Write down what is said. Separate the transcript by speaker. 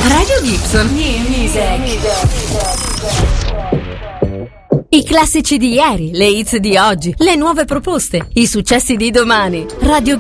Speaker 1: Radio Gibson. I classici di ieri, le hits di oggi, le nuove proposte, i successi di domani. Radio